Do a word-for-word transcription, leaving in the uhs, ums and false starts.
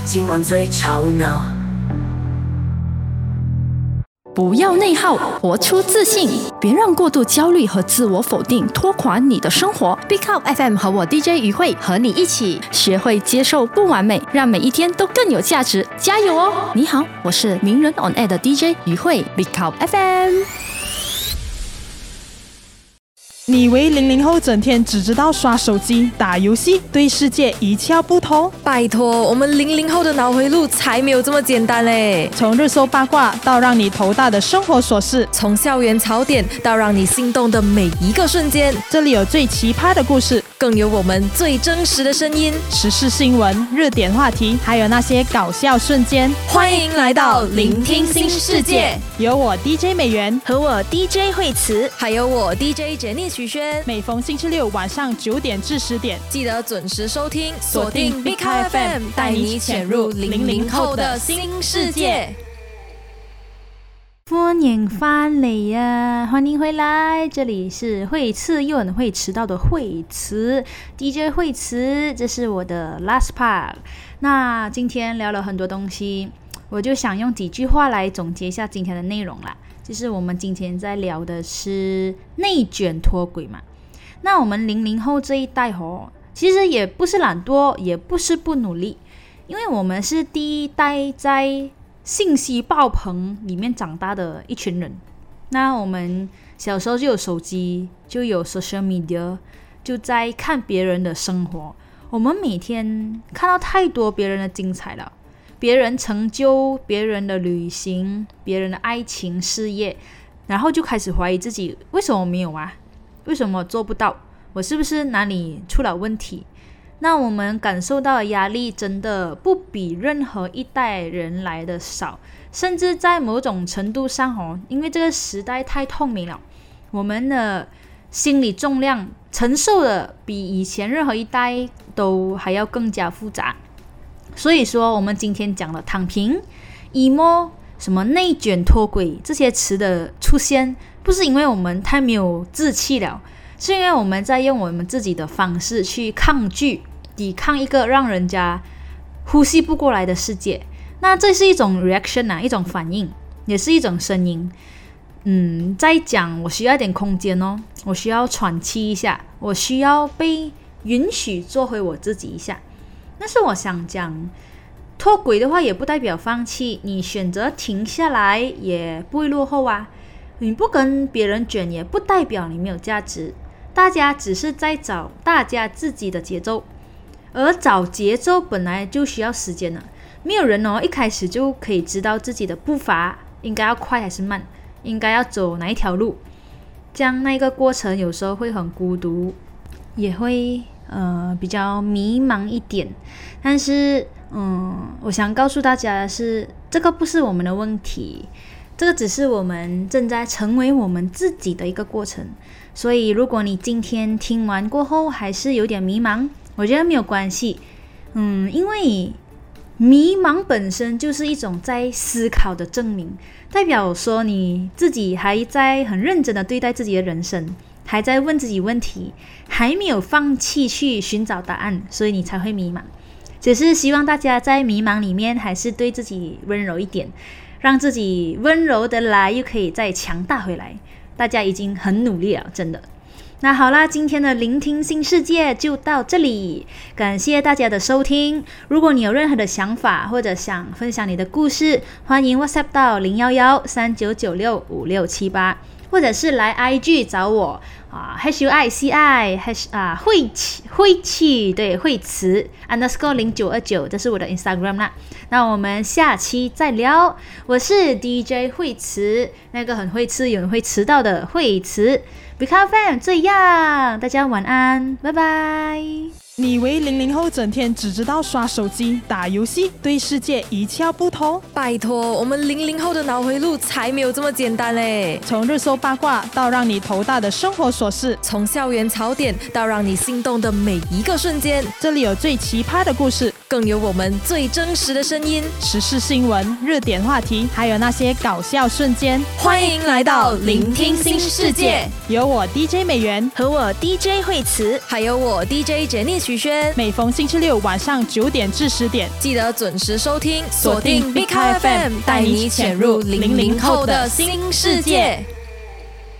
今晚最吵闹。 不要内耗，活出自信，别让过度焦虑和自我否定拖垮你的生活。Big Up F M 和我 D J 于慧和你一起学会接受不完美，让每一天都更有价值，加油哦！你好，我是名人 On Air 的 D J 于慧 Big Up F M。 你以为零零后整天只知道刷手机、打游戏，对世界一窍不通？ 拜托，我们零零后的脑回路才没有这么简单嘞！ 从热搜八卦到让你头大的生活琐事， 从校园槽点到让你心动的每一个瞬间， 这里有最奇葩的故事， 更有我们最真实的声音， 时事新闻、热点话题，还有那些搞笑瞬间。 欢迎来到聆听新世界， 有我 D J 美元和我 D J 慧慈， 还有我 D J 简妮许轩。 每逢星期六晚上九点至十点， 记得准时收听， 锁定 Big F M， 带你潜入零零后的新世界。 欢迎翻嚟呀！欢迎回来，这里是会次又很会迟到的慧慈 D J 慧慈，这是我的 last part。那今天聊了很多东西，我就想用几句话来总结一下今天的内容啦。就是我们今天在聊的是内卷脱轨嘛。那我们零零后这一代哦，其实也不是懒惰，也不是不努力，因为我们是第一代在信息爆棚里面长大的一群人。那我们小时候就有手机，就有 social media， 就在看别人的生活。我们每天看到太多别人的精彩了，别人成就，别人的旅行，别人的爱情事业，然后就开始怀疑自己，为什么没有啊？为什么做不到？我是不是哪里出了问题？那我们感受到的压力真的不比任何一代人来的少，甚至在某种程度上哦，因为这个时代太透明了，我们的心理重量承受的比以前任何一代都还要更加复杂。所以说我们今天讲了躺平、emo、什么内卷脱轨这些词的出现，不是因为我们太没有志气了，是因为我们在用我们自己的方式去抗拒、抵抗一个让人家呼吸不过来的世界。那这是一种 reaction 啊，一种反应，也是一种声音。嗯，在讲我需要一点空间哦，我需要喘气一下，我需要被允许做回我自己一下。但是我想讲，脱轨的话也不代表放弃，你选择停下来也不会落后啊。你不跟别人卷也不代表你没有价值，大家只是在找大家自己的节奏，而找节奏本来就需要时间了。没有人哦一开始就可以知道自己的步伐应该要快还是慢，应该要走哪一条路，这样那个过程有时候会很孤独，也会呃比较迷茫一点。但是嗯，我想告诉大家的是，这个不是我们的问题，这个只是我们正在成为我们自己的一个过程。所以如果你今天听完过后还是有点迷茫，我觉得没有关系。嗯，因为迷茫本身就是一种在思考的证明，代表说你自己还在很认真的对待自己的人生，还在问自己问题，还没有放弃去寻找答案，所以你才会迷茫。只是希望大家在迷茫里面还是对自己温柔一点，让自己温柔的来，又可以再强大回来。大家已经很努力了，真的。那好啦，今天的聆听新世界就到这里，感谢大家的收听。如果你有任何的想法或者想分享你的故事，欢迎 WhatsApp 到零一一三九九六五六七八，或者是来 I G 找我啊 H U I C I H 啊慧气慧气对慧慈 underscore 零九二九，这是我的 Instagram 啦。那我们下期再聊。我是 D J 慧慈，那个很会吃也很会迟到的慧慈。Big F M 这样，大家晚安，拜拜。 你以为零零后整天只知道刷手机、打游戏，对世界一窍不通？ 拜托，我们零零后的脑回路才没有这么简单嘞！ 从热搜八卦到让你头大的生活琐事， 从校园槽点到让你心动的每一个瞬间， 这里有最奇葩的故事， 更有我们最真实的声音。 时事新闻、热点话题，还有那些搞笑瞬间， 欢迎来到聆听新世界， 有我 D J 美元和我 D J 惠慈， 还有我 D J 简妮许轩。 每逢星期六晚上九点至十点， 记得准时收听，锁定 Big F M， 带你潜入零零后的新世界。